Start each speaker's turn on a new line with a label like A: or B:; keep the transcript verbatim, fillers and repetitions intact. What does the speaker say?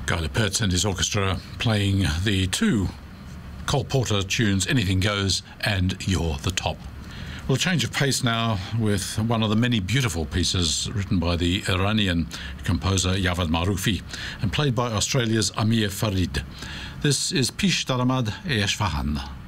A: Guy Lepers and his orchestra playing the two Cole Porter tunes, Anything Goes and You're the Top. Well, a change of pace now with one of the many beautiful pieces written by the Iranian composer Javad Maroufi and played by Australia's Amir Farid. This is Pish Daramad e Esfahan.